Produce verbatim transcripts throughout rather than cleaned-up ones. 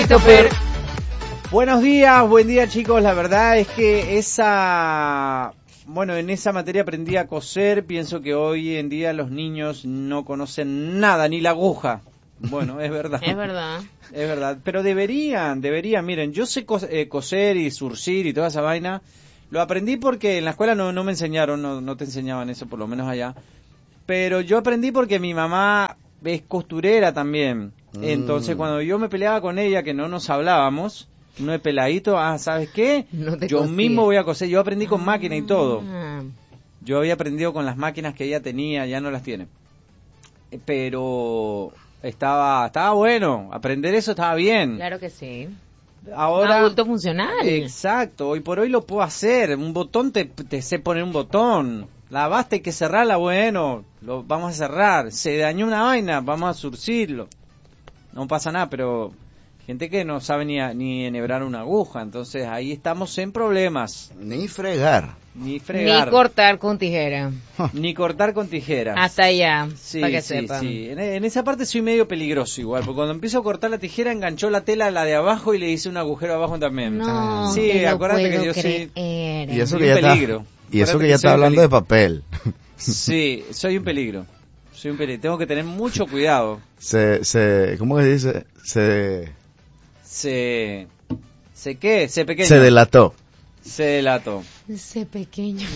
Christopher. Buenos días, buen día chicos, la verdad es que esa... Bueno, en esa materia aprendí a coser, pienso que hoy en día los niños no conocen nada, ni la aguja. Bueno, es verdad. Es verdad. Es verdad, pero deberían, deberían, miren, yo sé cos eh, coser y surcir y toda esa vaina, lo aprendí porque en la escuela no, no me enseñaron, no, no te enseñaban eso, por lo menos allá, pero yo aprendí porque mi mamá es costurera también, mm. Entonces cuando yo me peleaba con ella, que no nos hablábamos, no es peladito, ah, ¿sabes qué? No yo cosí. mismo voy a coser, yo aprendí con ah. máquina y todo, yo había aprendido con las máquinas que ella tenía, ya no las tiene, pero... Estaba estaba bueno, aprender eso estaba bien. Claro que sí. Ahora, un adulto funcional. Exacto, hoy por hoy lo puedo hacer. Un botón, te, te sé poner un botón. La basta, hay que cerrarla, bueno, lo vamos a cerrar. Se dañó una vaina, vamos a surcirlo. No pasa nada, pero gente que no sabe ni, a, ni enhebrar una aguja. Entonces ahí estamos en problemas. Ni fregar. Ni fregar. Ni cortar con tijera. Ni cortar con tijera. Hasta allá, sí, para que sí, sepan. Sí. En, en esa parte soy medio peligroso igual, porque cuando empiezo a cortar la tijera enganchó la tela a la de abajo y le hice un agujero abajo también. No, sí, te acuérdate lo puedo que yo creer. soy, y eso soy que ya un está, peligro. Y eso Acuérdate que ya está hablando de papel. Sí, soy un peligro. Soy un peligro. Tengo que tener mucho cuidado. Se, se, ¿cómo que dice? Se... Se... ¿Se qué? Se pequeño. Se delató. Se delató. Ese pequeño.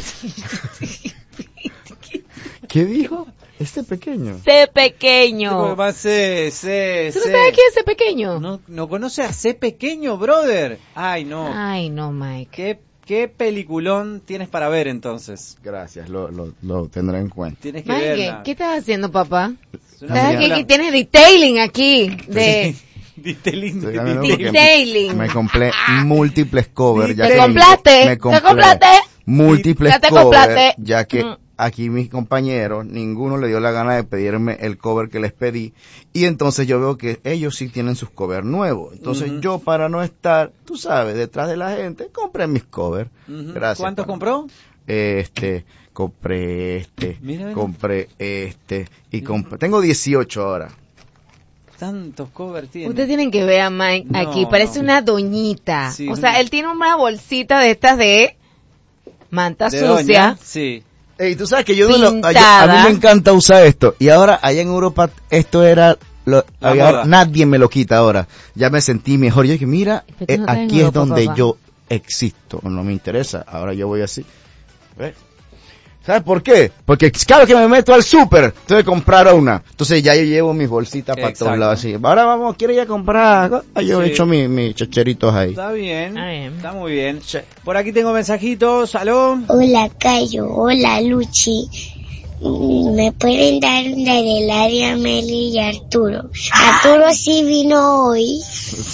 ¿Qué dijo? Este pequeño. Sé pequeño. Más C, C, ¿Tú no sabes quién es ese pequeño? No, no conoce a C pequeño, brother. Ay, no. Ay, no, Mike. ¿Qué, qué peliculón tienes para ver entonces? Gracias, lo, lo, lo tendré en cuenta. Tienes que Mike, verla. ¿qué estás haciendo, papá? ¿Sabes que aquí tienes detailing aquí de... Detailing, detailing. Me compré múltiples covers. ¿Te compraste? Me compré ¿Te compraste? múltiples te covers, compraste? ya que Mm. aquí mis compañeros, ninguno le dio la gana de pedirme el cover que les pedí, y entonces yo veo que ellos sí tienen sus covers nuevos. Entonces uh-huh. yo, para no estar, tú sabes, detrás de la gente, compré mis covers. Uh-huh. Gracias. ¿Cuántos pana. compró? Este, compré este, mira, compré este, y compré, tengo dieciocho ahora. Tantos covers tiene. Ustedes tienen que ver a Mike no, aquí, parece no. una doñita. Sí, o sea, no. él tiene una bolsita de estas de manta ¿De sucia. doña? Sí. Ey, tú sabes que yo, no lo, yo Pintada. a mí me encanta usar esto, y ahora allá en Europa esto era, lo, había, nadie me lo quita ahora. Ya me sentí mejor. Yo dije, mira, eh, no aquí Europa, es donde papá. yo existo, no me interesa, ahora yo voy así. ¿Ves? ¿Sabes por qué? Porque cada vez que me meto al súper, tengo que comprar una. Entonces ya yo llevo mis bolsitas para todos lados así. Ahora vamos, ¿quiere ir a comprar? Yo he Sí. hecho mis mi chacheritos ahí. Está bien, Está bien. está muy bien. Por aquí tengo mensajitos, ¿aló? Hola Cayo, hola Luchi. ¿Me pueden dar la del área Meli y Arturo? Arturo sí vino hoy.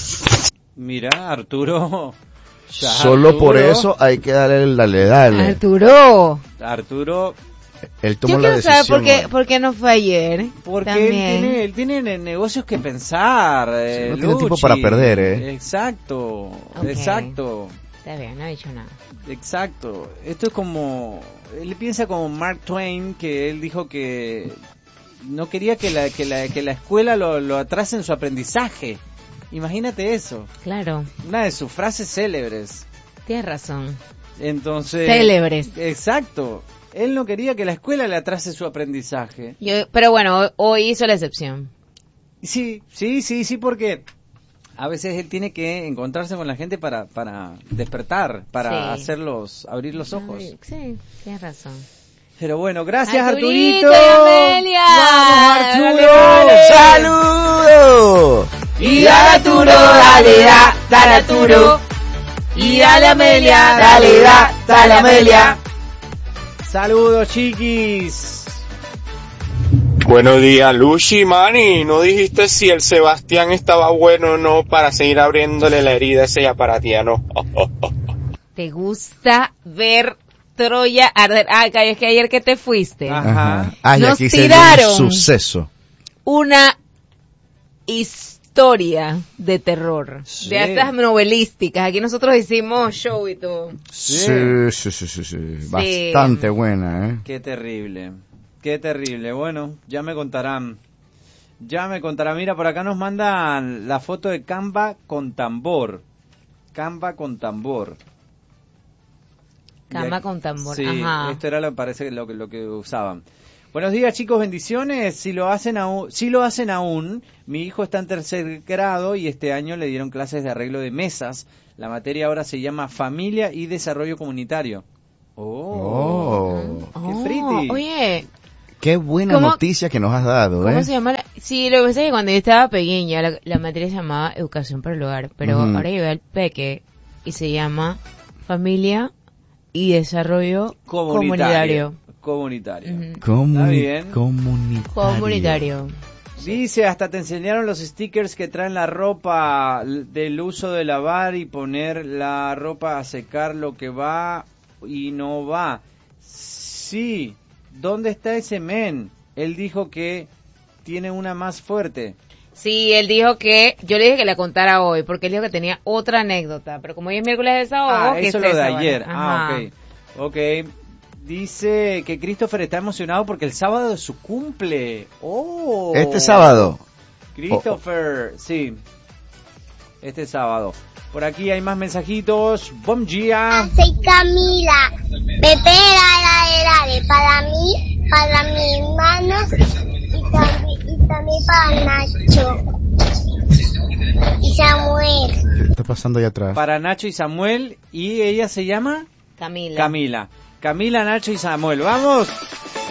Mira, Arturo. Ya, Solo Arturo, por eso hay que darle, dale, dale. Arturo. Arturo, Él tomó Yo la quiero decisión. saber por qué, hoy. por qué no fue ayer. porque También. él tiene, él tiene negocios que pensar. Eh, no tiene Luchi. tiempo para perder, ¿eh? Exacto, Ok. exacto. Está bien, no ha dicho nada. Exacto. Esto es como, él piensa como Mark Twain, que él dijo que no quería que la que la que la escuela lo, lo atrase en su aprendizaje. Imagínate eso. Claro, Una de sus frases célebres. tienes razón. Entonces, Célebres. Exacto. Él no quería que la escuela le atrase su aprendizaje. Yo, pero bueno, hoy, hoy hizo la excepción. Sí, sí, sí, sí, porque a veces él tiene que encontrarse con la gente para para despertar, para Sí. hacerlos abrir los ojos. Ay, sí, tienes razón. Pero bueno, gracias Arturito Arturito. y Amelia. Vamos Arturo. Dale, dale. ¡Saludos! Y dale Arturo, dale, da, dale Arturo. Y dale Amelia, dale, da, dale Amelia. Saludos chiquis. Buenos días, Luchi, Manny. ¿No dijiste si el Sebastián estaba bueno o no para seguir abriéndole la herida a ese aparatiano? ¿Te gusta ver Troya arder? Ah, Cayo, es que ayer que te fuiste, Ajá. Ay, Nos aquí se dio tiraron. un suceso. una historia de terror, Sí. de estas novelísticas. Aquí nosotros hicimos show y todo. Sí. Sí, sí, sí, sí, sí. Bastante buena, ¿eh? Qué terrible. Qué terrible. Bueno, ya me contarán. Ya me contará. Mira, por acá nos mandan la foto de Canva con tambor. Canva con tambor. Canva con tambor. Sí, Ajá. esto era lo parece lo que lo que usaban. Buenos días, chicos, bendiciones. Si lo hacen aún, si lo hacen aún, mi hijo está en tercer grado y este año le dieron clases de arreglo de mesas. La materia ahora se llama Familia y Desarrollo Comunitario. Oh, Oh. qué Oh, friti. Oye, Qué buena ¿Cómo- noticia que nos has dado, ¿cómo ¿eh? se llama? la- Sí, lo que pasa es que cuando yo estaba pequeña, la, la materia se llamaba Educación para el Hogar, pero Ujú. ahora llevé al peque y se llama Familia y Desarrollo Comunitario. Comunitario. Comunitario. Ujú. Comuni- Está bien. Comunitario. Comunitario. Dice, hasta te enseñaron los stickers que traen la ropa l- del uso de lavar y poner la ropa a secar lo que va y no va. Sí, ¿dónde está ese men? Él dijo que tiene una más fuerte. Sí, él dijo que, yo le dije que la contara hoy, porque él dijo que tenía otra anécdota, pero como hoy es miércoles de desahogo, Ah, que eso es lo de esa, ¿vale? ayer. Ah, Ajá. ok. Ok. Dice que Christopher está emocionado porque el sábado es su cumple. Oh. Este sábado. Christopher, sí. Este sábado. Por aquí hay más mensajitos. Bom dia. Soy Camila. Pepe era de para mí, para mis hermanos y también, y también para Nacho y Samuel. ¿Qué está pasando allá atrás? Para Nacho y Samuel. Y ella se llama Camila. Camila. Camila, Nacho y Samuel. ¡Vamos!